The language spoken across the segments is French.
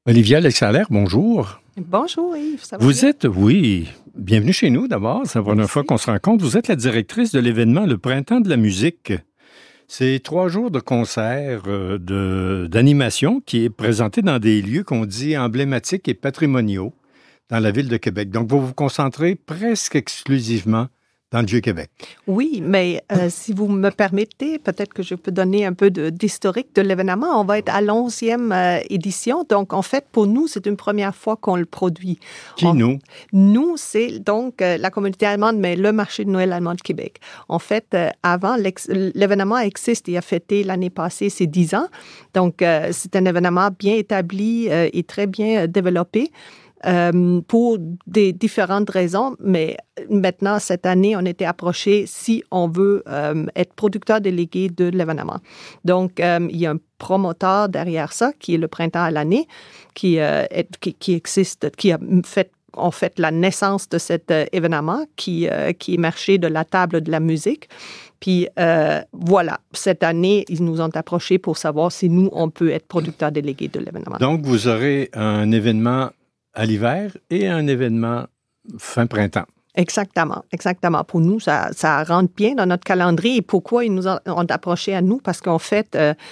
Olivia Lexaler, bonjour. Bonjour Yves, ça va Vous bien? êtes, oui, bienvenue chez nous d'abord. C'est la première fois qu'on se rencontre. Vous êtes la directrice de l'événement Le Printemps de la musique. C'est 3 jours de concerts, d'animation qui est présenté dans des lieux qu'on dit emblématiques et patrimoniaux dans la ville de Québec. Donc, vous vous concentrez presque exclusivement dans le Vieux-Québec. Oui, mais si vous me permettez, peut-être que je peux donner un peu d'historique de l'événement. On va être à l'11e édition. Donc, en fait, pour nous, c'est une première fois qu'on le produit. Nous? Nous, c'est donc la communauté allemande, mais le marché de Noël allemand de Québec. En fait, avant, l'événement existe et a fêté l'année passée ses 10 ans. Donc, c'est un événement bien établi et très bien développé. Pour des différentes raisons, mais maintenant, cette année, on était approché si on veut être producteur délégué de l'événement. Donc, il y a un promoteur derrière ça, qui est le Printemps à l'année, qui existe, qui a fait en fait la naissance de cet événement qui est marché de la table de la musique. Puis voilà, cette année, ils nous ont approchés pour savoir si nous, on peut être producteur délégué de l'événement. Donc, vous aurez un événement à l'hiver et un événement fin printemps. Exactement. Pour nous, ça rentre bien dans notre calendrier. Et pourquoi ils nous ont approchés à nous? Parce qu'en fait,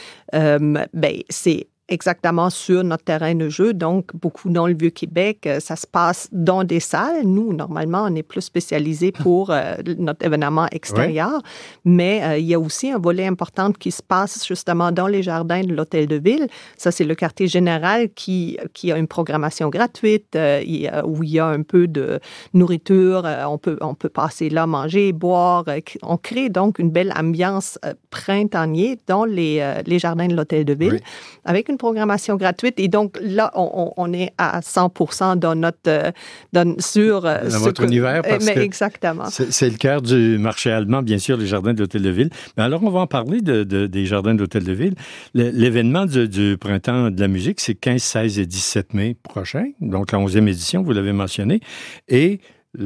c'est exactement sur notre terrain de jeu, donc beaucoup dans le Vieux-Québec. Ça se passe dans des salles. Nous, normalement, on est plus spécialisés pour notre événement extérieur, oui. Mais il y a aussi un volet important qui se passe justement dans les jardins de l'Hôtel de Ville. Ça, c'est le quartier général qui a une programmation gratuite, où il y a un peu de nourriture. On peut passer là, manger, boire. On crée donc une belle ambiance printanière dans les jardins de l'Hôtel de Ville, oui. Avec une programmation gratuite. Et donc, là, on est à 100% dans notre... dans votre univers, parce que exactement. C'est le cœur du marché allemand, bien sûr, les jardins de l'Hôtel de Ville. Mais alors, on va en parler des jardins de l'Hôtel de Ville. L'événement du Printemps de la musique, c'est 15, 16 et 17 mai prochain, donc la 11e édition, vous l'avez mentionné. Et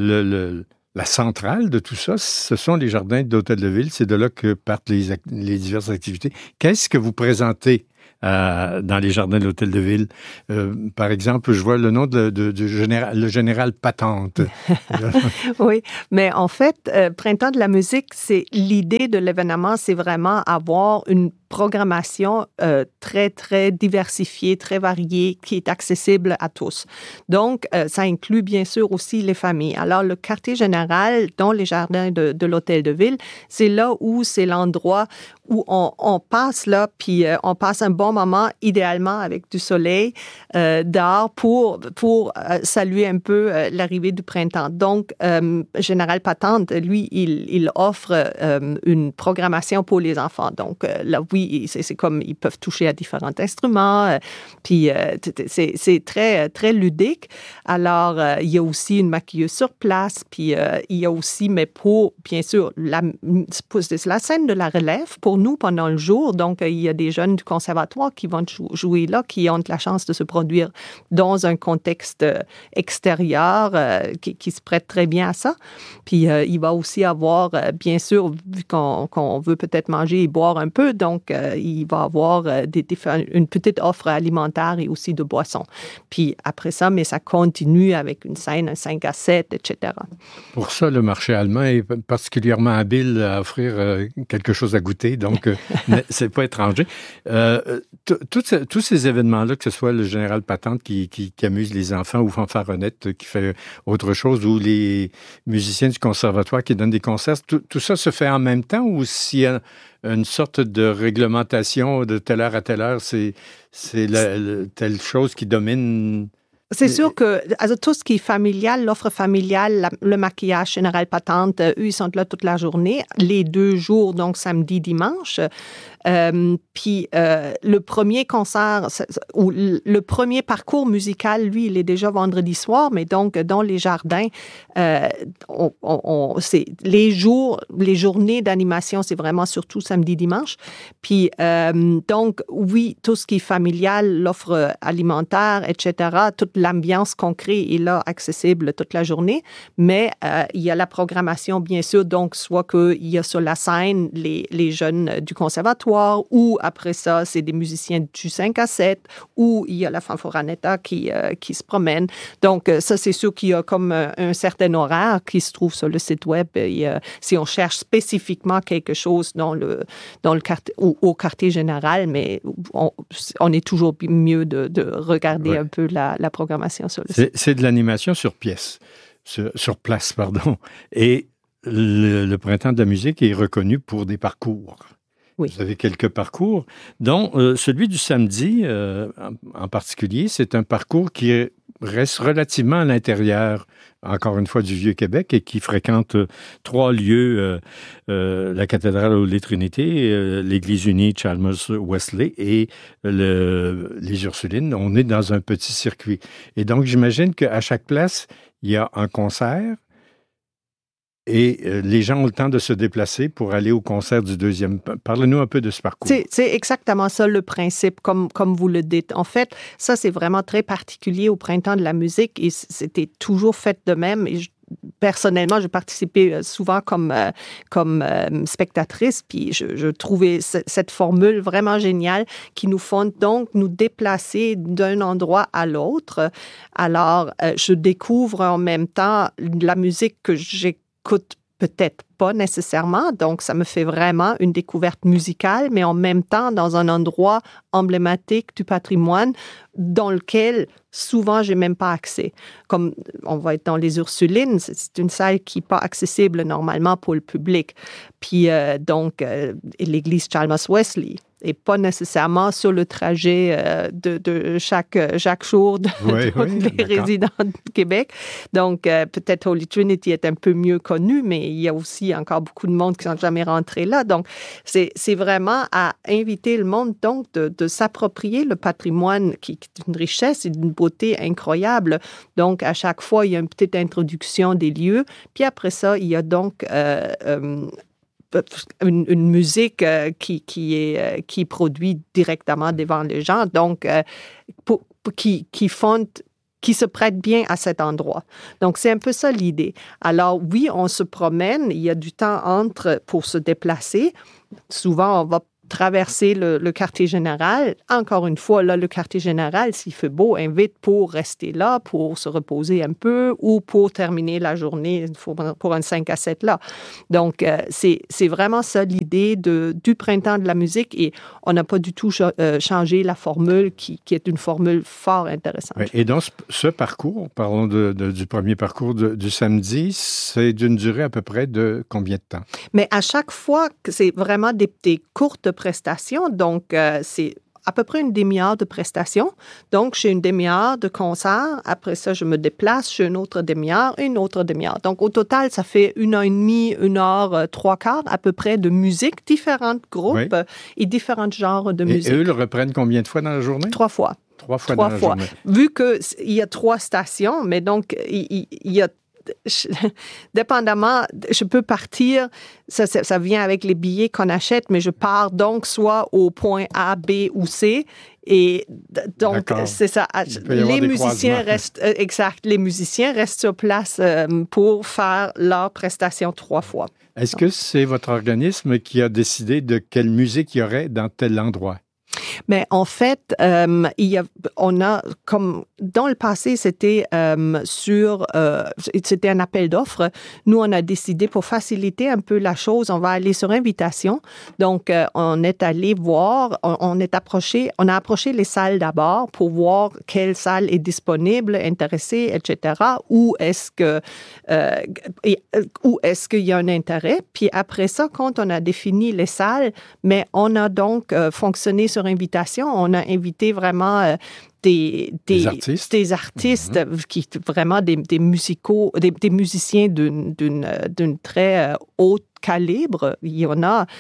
la centrale de tout ça, ce sont les jardins de l'Hôtel de Ville. C'est de là que partent les diverses activités. Qu'est-ce que vous présentez dans les jardins de l'Hôtel de Ville? Par exemple, je vois le nom du général Patente. Oui, mais en fait, Printemps de la musique, c'est l'idée de l'événement, c'est vraiment avoir une programmation très, très diversifiée, très variée, qui est accessible à tous. Donc, ça inclut bien sûr aussi les familles. Alors, le quartier général dans les jardins de l'Hôtel de Ville, c'est là où c'est l'endroit où on passe là, puis on passe un bon moment, idéalement avec du soleil dehors pour saluer un peu l'arrivée du printemps. Donc, Général Patente, lui, il offre une programmation pour les enfants. Donc, là, oui, c'est comme ils peuvent toucher à différents instruments, puis c'est très, très ludique. Alors, il y a aussi une maquilleuse sur place, puis il y a aussi, mais pour, bien sûr, la scène de la relève pour nous pendant le jour. Donc, il y a des jeunes du conservatoire qui vont jouer là, qui ont la chance de se produire dans un contexte extérieur qui se prête très bien à ça. Puis, il va aussi avoir, bien sûr, vu qu'on veut peut-être manger et boire un peu, donc il va avoir une petite offre alimentaire et aussi de boissons. Puis, après ça, mais ça continue avec une scène, un 5 à 7, etc. Pour ça, le marché allemand est particulièrement habile à offrir quelque chose à goûter, donc c'est pas étranger. Tous ces événements-là, que ce soit le Général Patente qui amuse les enfants ou Fanfaronnette qui fait autre chose, ou les musiciens du conservatoire qui donnent des concerts, tout ça se fait en même temps, ou s'il y a une sorte de réglementation de telle heure à telle heure, c'est telle chose qui domine? C'est sûr que tout ce qui est familial, l'offre familiale, le maquillage Général Patente, eux, ils sont là toute la journée, les 2 jours, donc samedi, dimanche. Puis le premier concert ou le premier parcours musical, lui, il est déjà vendredi soir, mais donc dans les jardins, c'est les journées d'animation, c'est vraiment surtout samedi, dimanche. Puis donc oui, tout ce qui est familial, l'offre alimentaire, etc., toute l'ambiance concrète est là, accessible toute la journée, mais il y a la programmation, bien sûr, donc soit qu'il y a sur la scène les jeunes du conservatoire, ou après ça, c'est des musiciens du 5 à 7, ou il y a la fanforanetta qui se promène. Donc, ça, c'est sûr qu'il y a comme un certain horaire qui se trouve sur le site web. Si on cherche spécifiquement quelque chose dans le quartier, ou au quartier général, mais on est toujours mieux de regarder un peu la programmation sur le site. C'est de l'animation sur place, pardon. Et le Printemps de la musique est reconnu pour des parcours. Oui. Vous avez quelques parcours, dont celui du samedi en particulier, c'est un parcours qui reste relativement à l'intérieur, encore une fois, du Vieux-Québec et qui fréquente 3 lieux, la cathédrale Holy Trinity, l'Église unie Chalmers-Wesley et les Ursulines. On est dans un petit circuit. Et donc, j'imagine qu'à chaque place, il y a un concert et les gens ont le temps de se déplacer pour aller au concert du deuxième. Parlez-nous un peu de ce parcours. C'est exactement ça le principe, comme vous le dites. En fait, ça, c'est vraiment très particulier au Printemps de la musique et c'était toujours fait de même. Et personnellement, je participais souvent comme spectatrice, puis je trouvais cette formule vraiment géniale qui nous font donc nous déplacer d'un endroit à l'autre. Alors, je découvre en même temps la musique que j'écoute peut-être pas nécessairement, donc ça me fait vraiment une découverte musicale, mais en même temps dans un endroit emblématique du patrimoine dans lequel souvent j'ai même pas accès. Comme on va être dans les Ursulines, c'est une salle qui n'est pas accessible normalement pour le public. Puis donc l'église Chalmers-Wesley et pas nécessairement sur le trajet de chaque jour de les résidents du Québec. Donc, peut-être Holy Trinity est un peu mieux connu, mais il y a aussi encore beaucoup de monde qui ne sont jamais rentrés là. Donc, c'est vraiment à inviter le monde donc de s'approprier le patrimoine qui est une richesse et d'une beauté incroyable. Donc, à chaque fois, il y a une petite introduction des lieux. Puis après ça, il y a donc une musique qui est produite directement devant les gens, donc qui se prête bien à cet endroit. Donc, c'est un peu ça l'idée. Alors, oui, on se promène, il y a du temps pour se déplacer. Souvent, on va traverser le quartier général. Encore une fois, là, le quartier général, s'il fait beau, invite pour rester là, pour se reposer un peu ou pour terminer la journée pour un 5 à 7 là. Donc, c'est vraiment ça l'idée du Printemps de la musique et on n'a pas du tout changé la formule qui est une formule fort intéressante. Oui, et dans ce parcours, parlons du premier parcours du samedi, c'est d'une durée à peu près de combien de temps? Mais à chaque fois, c'est vraiment des courtes prestations, donc c'est à peu près une demi-heure de prestation. Donc, j'ai une demi-heure de concert. Après ça, je me déplace, j'ai une autre demi-heure, une autre demi-heure. Donc, au total, ça fait 1h30, 1h, 3/4 à peu près de musique, différents groupes et différents genres de musique. Et eux le reprennent combien de fois dans la journée? 3 fois. 3 fois dans la journée. Vu qu'il y a 3 stations, mais donc, il y a dépendamment, je peux partir, ça vient avec les billets qu'on achète, mais je pars donc soit au point A, B ou C. Et donc, c'est ça. Les musiciens restent, les musiciens restent sur place pour faire leur prestation 3 fois. Est-ce que c'est votre organisme qui a décidé de quelle musique il y aurait dans tel endroit? Mais en fait, on a comme dans le passé, c'était c'était un appel d'offres. Nous, on a décidé pour faciliter un peu la chose, on va aller sur invitation. Donc, on est allé voir, on a approché les salles d'abord pour voir quelle salle est disponible, intéressée, etc. Où est-ce qu'il y a un intérêt. Puis après ça, quand on a défini les salles, mais on a donc fonctionné sur invitation. On a invité vraiment des artistes qui vraiment des musiciens d'une très haute calibre. Il y en a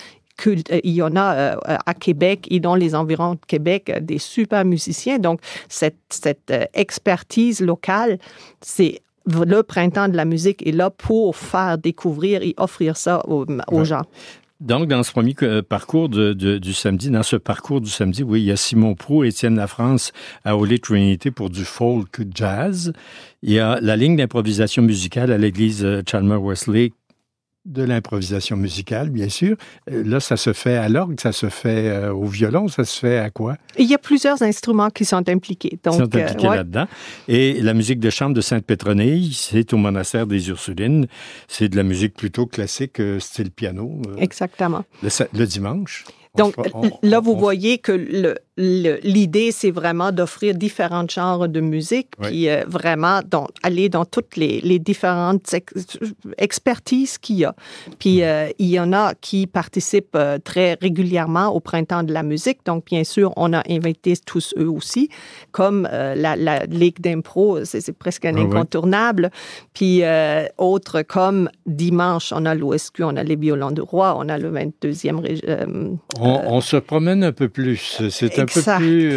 à Québec et dans les environs de Québec des super musiciens. Donc, cette expertise locale, c'est le Printemps de la musique est là pour faire découvrir et offrir ça aux gens. Donc, dans ce premier parcours du samedi, oui, il y a Simon Proulx, Étienne Lafrance à Holy Trinity pour du folk jazz. Il y a la ligne d'improvisation musicale à l'église Chalmer Wesley, de l'improvisation musicale, bien sûr. Là, ça se fait à l'orgue, ça se fait au violon, ça se fait à quoi? Il y a plusieurs instruments qui sont impliqués. Donc, là-dedans. Et la musique de chambre de Sainte-Pétronille, c'est au monastère des Ursulines. C'est de la musique plutôt classique, style piano. Exactement. Le dimanche. Donc, vous voyez que l'idée, c'est vraiment d'offrir différents genres de musique, puis vraiment aller dans toutes les différentes expertises qu'il y a. Puis, il y en a qui participent très régulièrement au Printemps de la musique. Donc, bien sûr, on a invité tous eux aussi, comme la Ligue d'impro, c'est presque un incontournable. Puis, autres comme dimanche, on a l'OSQ, on a les Violons du Roi, on a le 22e on se promène un peu plus. C'est un peu plus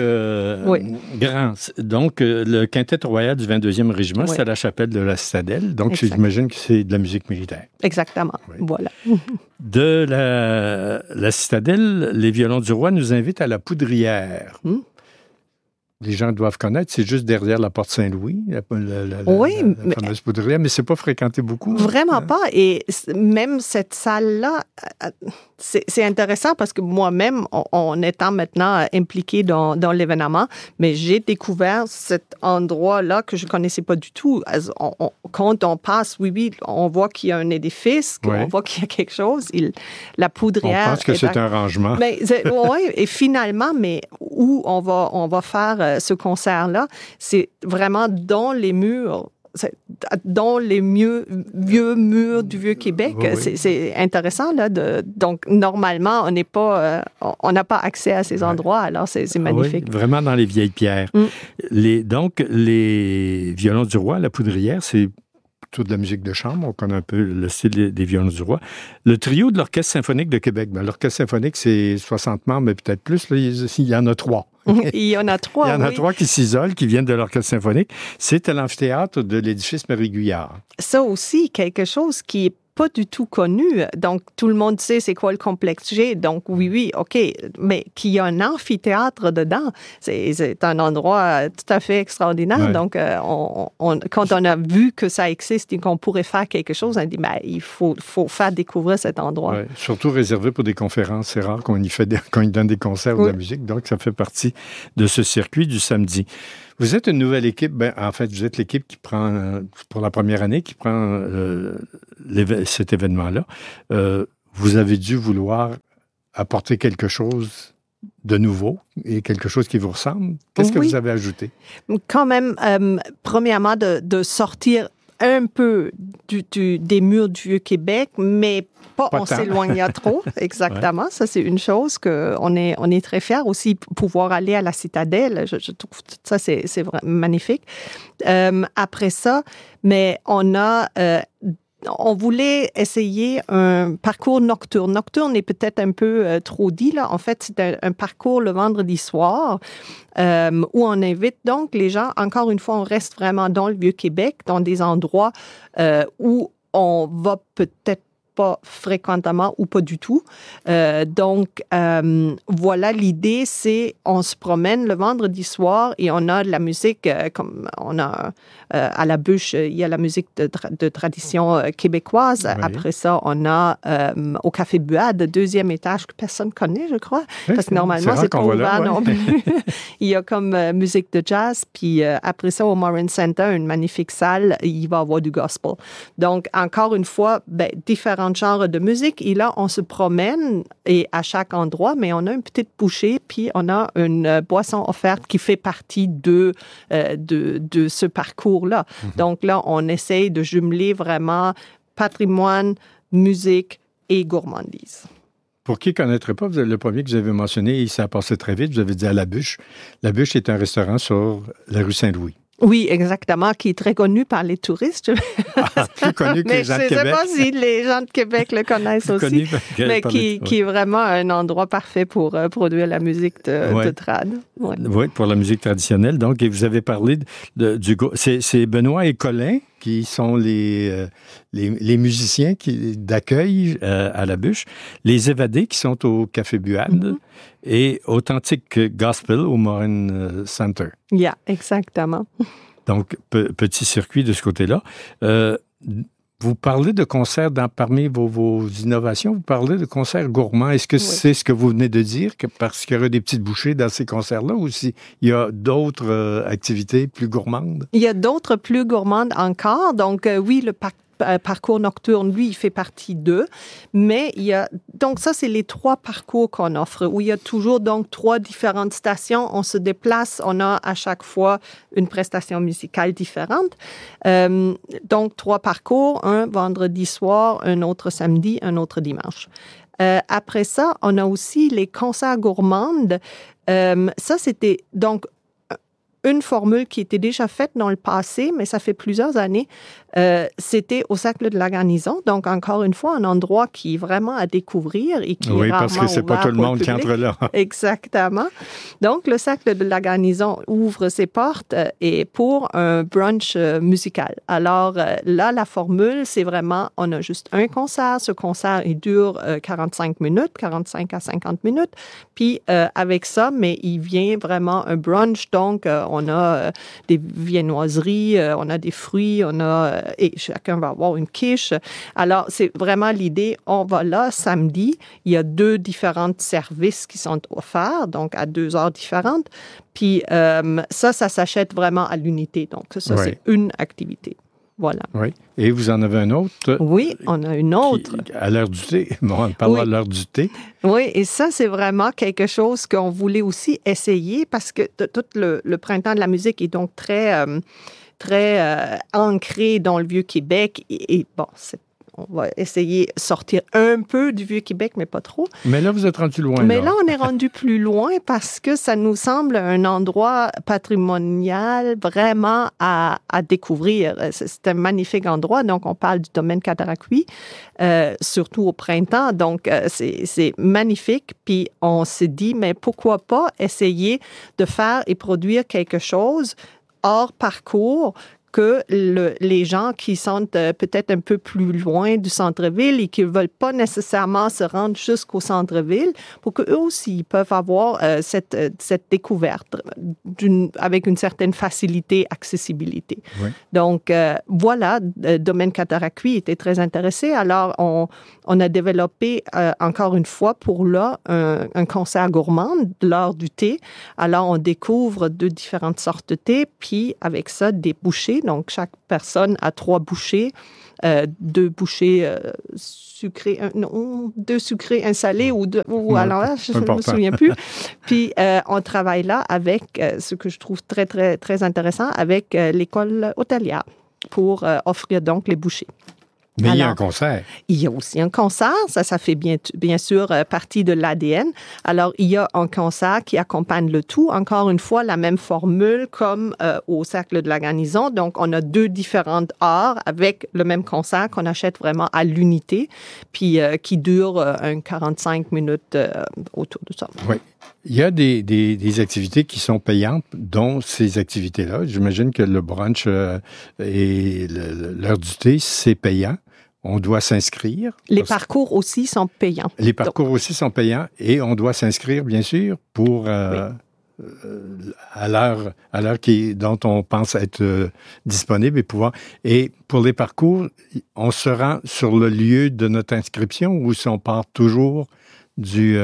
grand. Donc, le quintet royal du 22e régiment, c'est à la chapelle de la Citadelle. Donc, j'imagine que c'est de la musique militaire. Exactement. Oui. Voilà. De la Citadelle, les Violons du Roi nous invitent à la Poudrière. Les gens doivent connaître, c'est juste derrière la porte Saint-Louis, la fameuse poudrière, mais c'est pas fréquenté beaucoup. Vraiment pas. Et même cette salle-là, c'est intéressant parce que moi-même, en étant maintenant impliquée dans l'événement, mais j'ai découvert cet endroit-là que je connaissais pas du tout. Quand on passe, on voit qu'il y a un édifice, on voit qu'il y a quelque chose. La poudrière. On pense que c'est un rangement. Oui, et finalement, mais où on va faire ce concert-là, c'est vraiment dans les murs, dans les vieux murs du Vieux-Québec. Oui. C'est intéressant, là. Donc, normalement, on n'a pas accès à ces endroits, alors c'est magnifique. Oui, vraiment dans les vieilles pierres. Donc, les Violons du Roi, la Poudrière, c'est de la musique de chambre, on connaît un peu le style des Violons du Roi. Le trio de l'Orchestre symphonique de Québec, l'Orchestre symphonique, c'est 60 membres, mais peut-être plus. Là, il y en a 3. Il y en a 3, Il y en a 3 qui s'isolent, qui viennent de l'Orchestre symphonique. C'est à l'amphithéâtre de l'édifice Marie-Guyard. Ça aussi, quelque chose qui est pas du tout connu. Donc, tout le monde sait c'est quoi le complexe G. Donc, oui, OK. Mais qu'il y a un amphithéâtre dedans, c'est un endroit tout à fait extraordinaire. Ouais. Donc, quand on a vu que ça existe et qu'on pourrait faire quelque chose, on a dit, il faut faire découvrir cet endroit. Ouais. Surtout réservé pour des conférences. C'est rare qu'on y donne des concerts ou de la musique. Donc, ça fait partie de ce circuit du samedi. Vous êtes une nouvelle équipe. En fait, vous êtes l'équipe qui prend, pour la première année, qui prend cet événement-là. Vous avez dû vouloir apporter quelque chose de nouveau et quelque chose qui vous ressemble. Qu'est-ce que vous avez ajouté? Quand même, premièrement, de sortir un peu des murs du Vieux-Québec, mais pas en s'éloignant trop. Exactement. Ouais. Ça, c'est une chose qu'on est très fiers aussi, pouvoir aller à la Citadelle. Je trouve ça, c'est vraiment magnifique. Après ça, mais on voulait essayer un parcours nocturne. Nocturne est peut-être un peu trop dit, là. En fait, c'est un parcours le vendredi soir où on invite donc les gens. Encore une fois, on reste vraiment dans le Vieux-Québec, dans des endroits où on va peut-être pas fréquemment ou pas du tout. Donc, voilà, l'idée, c'est on se promène le vendredi soir et on a de la musique, comme on a à la bûche, il y a la musique de tradition québécoise. Oui. Après ça, on a au Café Buade, deuxième étage, que personne ne connaît, je crois, oui, parce que normalement, c'est pas ouvert non plus. Il y a comme musique de jazz, puis après ça, au Morin Center, une magnifique salle, il va y avoir du gospel. Donc, encore une fois, différents genres de musique. Et là, on se promène et à chaque endroit, mais on a une petite bouchée, puis on a une boisson offerte qui fait partie de ce parcours-là. Mm-hmm. Donc là, on essaye de jumeler vraiment patrimoine, musique et gourmandise. Pour qui ne connaîtrait pas, le premier que vous avez mentionné, ça a passé très vite, vous avez dit à La Bûche. La Bûche est un restaurant sur la rue Saint-Louis. Oui, exactement, qui est très connu par les touristes. Plus connu que les gens de Québec. Mais je ne sais pas si les gens de Québec le connaissent aussi, mais qui est vraiment un endroit parfait pour produire la musique de trad. Ouais. Oui, pour la musique traditionnelle. Donc, et vous avez parlé c'est Benoît et Colin qui sont les musiciens d'accueil à la bûche, les Évadés qui sont au Café Buade et Authentique Gospel au Morin Center. Yeah, exactement. Donc, petit circuit de ce côté-là. Vous parlez de concerts parmi vos innovations, vous parlez de concerts gourmands. Est-ce que c'est ce que vous venez de dire, parce qu'il y aura des petites bouchées dans ces concerts-là, ou s'il y a d'autres activités plus gourmandes? Il y a d'autres plus gourmandes encore. Donc, oui, le parcours nocturne, lui, il fait partie d'eux. Mais il y a... Donc, ça, c'est les 3 parcours qu'on offre, où il y a toujours, donc, 3 différentes stations. On se déplace, on a à chaque fois une prestation musicale différente. Donc, 3 parcours, un vendredi soir, un autre samedi, un autre dimanche. Après ça, on a aussi les concerts gourmandes. Ça, c'était donc une formule qui était déjà faite dans le passé, mais ça fait plusieurs années. C'était au Cercle de la Garnison. Donc, encore une fois, un endroit qui est vraiment à découvrir et qui est rarement parce que c'est pas tout le monde qui entre là. Exactement. Donc, le Cercle de la Garnison ouvre ses portes et pour un brunch musical. Alors, là, la formule, c'est vraiment, on a juste un concert. Ce concert, il dure 45 minutes, 45 à 50 minutes. Puis, avec ça, mais il vient vraiment un brunch. Donc, on a des viennoiseries, on a des fruits, on a et chacun va avoir une quiche. Alors, c'est vraiment l'idée. On va là samedi. Il y a 2 différents services qui sont offerts, donc à 2 heures différentes. Puis ça s'achète vraiment à l'unité. Donc, ça, c'est une activité. Voilà. Oui. Et vous en avez un autre? Oui, on a une autre. À l'heure du thé. Bon, on parle à l'heure du thé. Oui, et ça, c'est vraiment quelque chose qu'on voulait aussi essayer parce que tout le printemps de la musique est donc très ancré dans le Vieux-Québec. Et bon, on va essayer de sortir un peu du Vieux-Québec, mais pas trop. Mais là, vous êtes rendu loin. Mais là, on est rendu plus loin parce que ça nous semble un endroit patrimonial vraiment à découvrir. C'est un magnifique endroit. Donc, on parle du domaine Cataraqui, surtout au printemps. Donc, c'est magnifique. Puis, on s'est dit, mais pourquoi pas essayer de faire et produire quelque chose hors parcours que les gens qui sont peut-être un peu plus loin du centre-ville et qui ne veulent pas nécessairement se rendre jusqu'au centre-ville, pour qu'eux aussi peuvent avoir cette découverte avec une certaine facilité, accessibilité. Oui. Donc, voilà, Domaine Cataraqui était très intéressé. Alors, on a développé, encore une fois, pour là, un concert gourmand, l'heure du thé. Alors, on découvre 2 différentes sortes de thé, puis avec ça, des bouchées. Donc, chaque personne a 3 bouchées, 2 bouchées sucrées, 2 sucrées, 1 salé ou à l'envers, je ne me souviens plus. Puis, on travaille là avec ce que je trouve très, très, très intéressant, avec l'école hôtelière pour offrir donc les bouchées. Mais alors, il y a un concert. Il y a aussi un concert. Ça fait bien sûr partie de l'ADN. Alors, il y a un concert qui accompagne le tout. Encore une fois, la même formule comme au Cercle de la Garnison. Donc, on a 2 différentes heures avec le même concert qu'on achète vraiment à l'unité, puis qui dure 45 minutes autour de ça. Oui. Il y a des activités qui sont payantes, dont ces activités-là. J'imagine que le brunch et l'heure du thé, c'est payant. On doit s'inscrire. Les parcours aussi sont payants. Les parcours aussi sont payants et on doit s'inscrire, bien sûr, pour à l'heure dont on pense être disponible et pouvoir. Et pour les parcours, on se rend sur le lieu de notre inscription ou si on part toujours du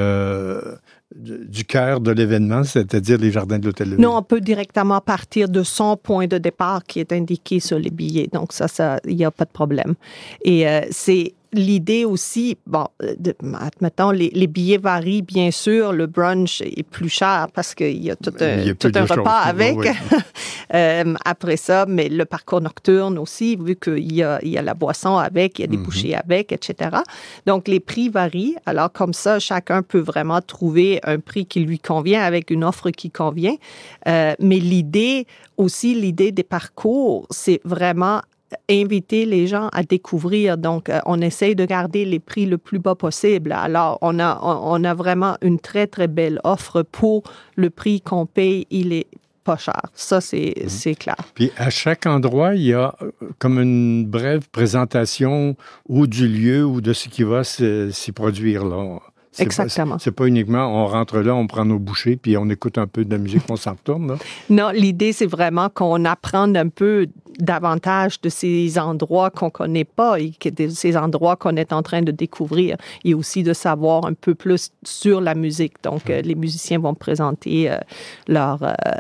cœur de l'événement, c'est-à-dire les jardins de l'Hôtel de Ville? Non, on peut directement partir de son point de départ qui est indiqué sur les billets. Donc, ça, il n'y a pas de problème. Et c'est l'idée aussi, bon, admettons, les billets varient, bien sûr. Le brunch est plus cher parce qu'il y a tout un repas avec. Oui. Après ça, mais le parcours nocturne aussi, vu qu'il y a la boisson avec, il y a des bouchées avec, etc. Donc, les prix varient. Alors, comme ça, chacun peut vraiment trouver un prix qui lui convient avec une offre qui convient. Mais l'idée des parcours, c'est vraiment inviter les gens à découvrir. Donc, on essaye de garder les prix le plus bas possible. Alors, on a vraiment une très, très belle offre pour le prix qu'on paye. Il est pas cher. Ça, c'est clair. Puis à chaque endroit, il y a comme une brève présentation ou du lieu ou de ce qui va s'y produire là. Exactement. C'est pas uniquement on rentre là, on prend nos bouchées, puis on écoute un peu de la musique, on s'en retourne. Là. Non, l'idée, c'est vraiment qu'on apprenne un peu davantage de ces endroits qu'on connaît pas et de ces endroits qu'on est en train de découvrir et aussi de savoir un peu plus sur la musique. Donc, les musiciens vont présenter leur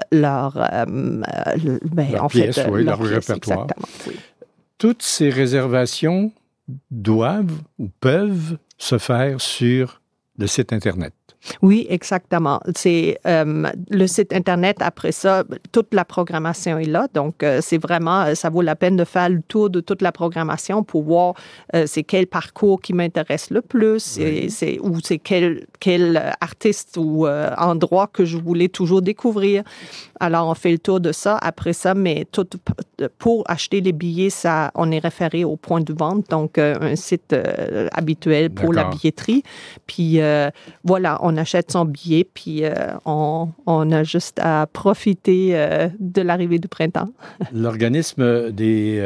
pièce, leur répertoire. Oui. Toutes ces réservations doivent ou peuvent se faire sur le site Internet. Oui, exactement. C'est le site Internet. Après ça, toute la programmation est là. Donc, c'est vraiment, ça vaut la peine de faire le tour de toute la programmation pour voir c'est quel parcours qui m'intéresse le plus, oui. c'est quel artiste ou endroit que je voulais toujours découvrir. Alors, on fait le tour de ça. Après ça, mais pour acheter les billets, on est référé au point de vente, donc un site habituel pour la billetterie. Puis, voilà, on achète son billet, puis on a juste à profiter de l'arrivée du printemps. L'organisme des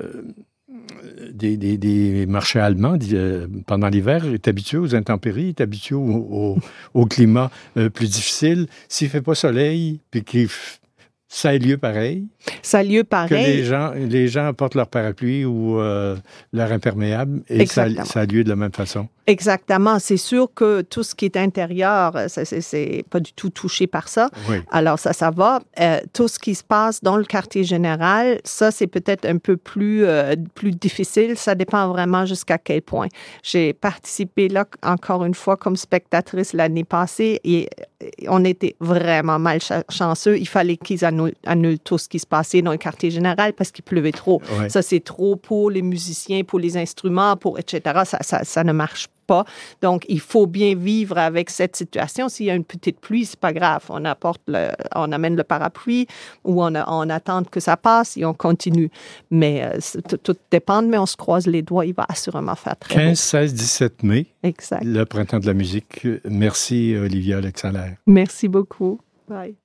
marchés allemands pendant l'hiver est habitué aux intempéries, est habitué au climat plus difficile. S'il ne fait pas soleil, puis ça a lieu pareil. Ça a lieu pareil. Que les gens apportent leur parapluie ou leur imperméable et ça a lieu de la même façon. Exactement. C'est sûr que tout ce qui est intérieur, c'est pas du tout touché par ça. Oui. Alors, ça va. Tout ce qui se passe dans le quartier général, ça, c'est peut-être un peu plus difficile. Ça dépend vraiment jusqu'à quel point. J'ai participé là, encore une fois, comme spectatrice l'année passée et on était vraiment malchanceux. Il fallait qu'ils annulent tout ce qui se passait dans le quartier général parce qu'il pleuvait trop. Oui. Ça, c'est trop pour les musiciens, pour les instruments, etc. Ça ne marche pas. Donc, il faut bien vivre avec cette situation. S'il y a une petite pluie, c'est pas grave. On amène le parapluie ou on attend que ça passe et on continue. Mais tout dépend, mais on se croise les doigts. Il va assurément faire très 15, 16, 17 mai. Exact. Le printemps de la musique. Merci, Olivia Alexander. Merci beaucoup. Bye.